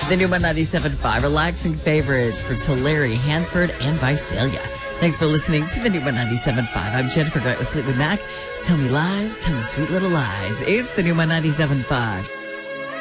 The new 97.5, relaxing favorites for Tulare, Hanford, and Visalia. Thanks for listening to the new 97.5. I'm Jennifer Grant with Fleetwood Mac. Tell me lies, tell me sweet little lies. It's the new 97.5.